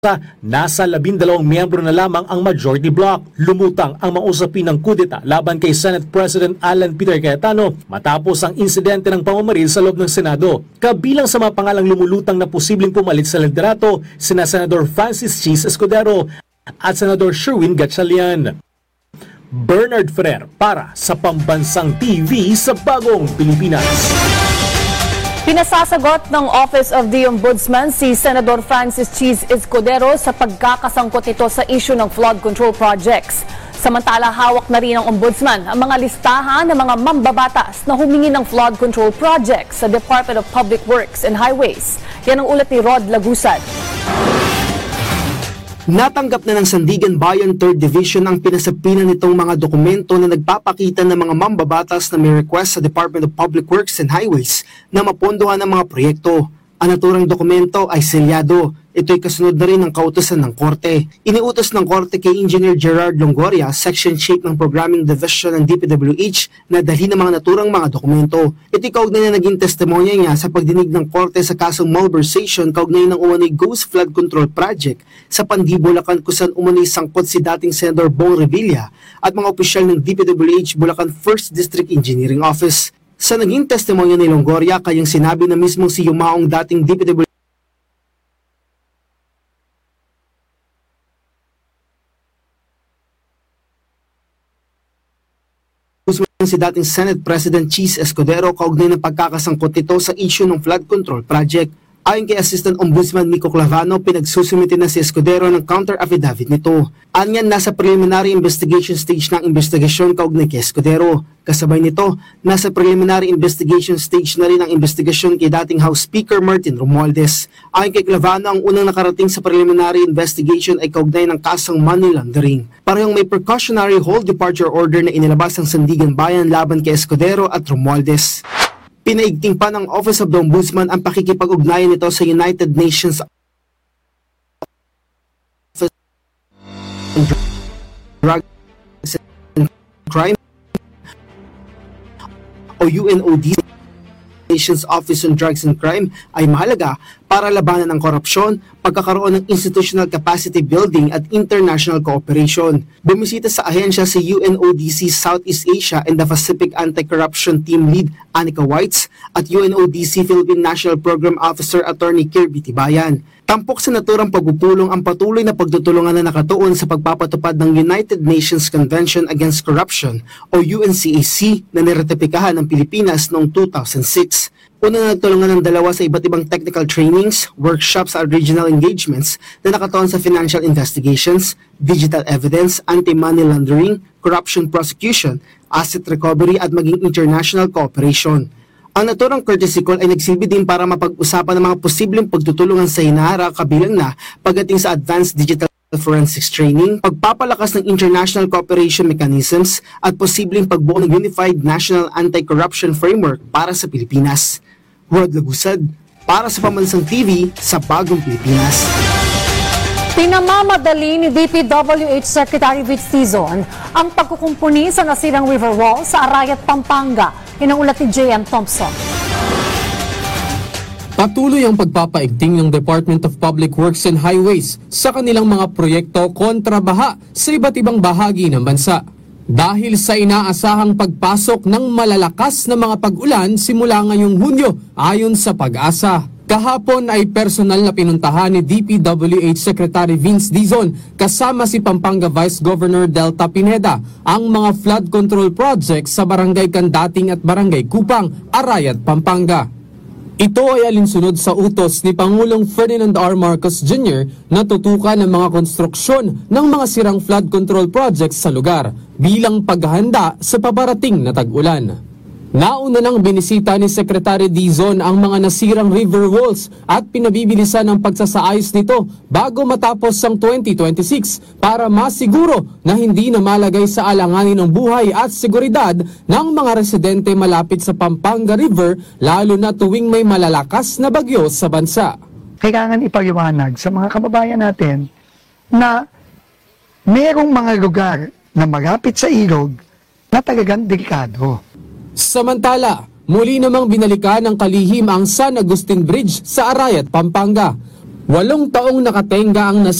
Nasa 12 miyembro na lamang ang majority bloc. Lumutang ang mga usapin ng kudeta laban kay Senate President Alan Peter Cayetano matapos ang insidente ng pamamaril sa loob ng Senado. Kabilang sa mga pangalang lumulutang na posibleng pumalit sa liderato, sina Senador Francis Cheese Escudero at Senador Sherwin Gatchalian. Bernard Ferrer para sa Pambansang TV sa Bagong Pilipinas. Pinasasagot ng Office of the Ombudsman si Senador Francis Cheese Escudero sa pagkakasangkot ito sa issue ng flood control projects. Samantala, hawak na rin ng Ombudsman ang mga listahan ng mga mambabatas na humingi ng flood control projects sa Department of Public Works and Highways. Yan ang ulat ni Rod Lagusad. Natanggap na ng Sandigan Bayan 3rd Division ang pinasapinan nitong mga dokumento na nagpapakita ng mga mambabatas na may request sa Department of Public Works and Highways na mapondohan ng mga proyekto. Ang naturang dokumento ay selyado. Ito'y kasunod na rin ng kautusan ng Korte. Iniutos ng Korte kay Engineer Gerard Longoria, Section Chief ng Programming Division ng DPWH, na dalhin ng mga naturang mga dokumento. Ito'y kaugnay na naging testimonya niya sa pagdinig ng Korte sa kasong malversation kaugnay ng umano'y Ghost Flood Control Project sa Pandi, Bulacan, kung saan umano'y sangkot si dating Senador Bong Revilla at mga opisyal ng DPWH Bulacan 1st District Engineering Office. Sa naging testimonya ni Longoria, kayang sinabi na mismo si Yumaong dating DPWH si dating Senate President Cheese Escudero kaugnay ng pagkakasangkot nito sa issue ng flood control project. Ayon kay Assistant Ombudsman Miko Clavano, pinagsusumite na si Escudero ng counter-affidavit nito. Anyan, nasa preliminary investigation stage ng investigasyon kaugnay kay Escudero. Kasabay nito, nasa preliminary investigation stage na rin ang investigasyon kay dating House Speaker Martin Romualdez. Ayon kay Clavano, ang unang nakarating sa preliminary investigation ay kaugnay ng kasong money laundering. Parehong may precautionary hold departure order na inilabas ng Sandigan Bayan laban kay Escudero at Romualdez. Pinaigting pa ng Office of the Ombudsman ang pakikipag-ugnayan nito sa United Nations Drugs and Crime o UNODC Nations Office on Drugs and Crime ay mahalaga para labanan ang korupsyon, pagkakaroon ng institutional capacity building at international cooperation. Bumisita sa ahensya si UNODC Southeast Asia and the Pacific Anti-Corruption Team Lead Anika Whites at UNODC Philippine National Program Officer Attorney Kirby Tibayan. Tampok sa naturang pagpupulong ang patuloy na pagtutulungan na nakatuon sa pagpapatupad ng United Nations Convention Against Corruption o UNCAC na niratipikahan ng Pilipinas noong 2006. Una na nagtulungan ng dalawa sa iba't ibang technical trainings, workshops at regional engagements na nakatuon sa financial investigations, digital evidence, anti-money laundering, corruption prosecution, asset recovery at maging international cooperation. Ang naturang courtesy call ay nagsilbi din para mapag-usapan ng mga posibleng pagtutulungan sa hinaharap kabilang na pagdating sa advanced digital forensics training, pagpapalakas ng international cooperation mechanisms at posibleng pagbuo ng Unified National Anti-Corruption Framework para sa Pilipinas. Rod Lagusad para sa Pambansang TV sa Bagong Pilipinas. Pinamamadali ni DPWH Secretary Vince Dizon ang pagkukumpuni sa nasirang river wall sa Arayat, Pampanga. Yan ang ulat ni J.M. Thompson. Patuloy ang pagpapaigting ng Department of Public Works and Highways sa kanilang mga proyekto kontra baha sa iba't ibang bahagi ng bansa. Dahil sa inaasahang pagpasok ng malalakas na mga pag-ulan simula ngayong Hunyo ayon sa Pag-asa. Kahapon ay personal na pinuntahan ni DPWH Secretary Vince Dizon kasama si Pampanga Vice Governor Delta Pineda ang mga flood control projects sa Barangay Candating at Barangay Kupang, Arayat, Pampanga. Ito ay alinsunod sa utos ni Pangulong Ferdinand R. Marcos Jr. na tutukan ng mga konstruksyon ng mga sirang flood control projects sa lugar bilang paghahanda sa paparating na tag-ulan. Nauna nang binisita ni Secretary Dizon ang mga nasirang river walls at pinabibilisan ang pagsasaayos nito bago matapos ang 2026 para masiguro na hindi na malagay sa alanganin ng buhay at seguridad ng mga residente malapit sa Pampanga River lalo na tuwing may malalakas na bagyo sa bansa. Kailangan ipaliwanag sa mga kababayan natin na merong mga lugar na malapit sa ilog na talagang delikado. Samantala, muli namang binalikan ng kalihim ang San Agustin Bridge sa Arayat, Pampanga. 8 taong nakatenga ang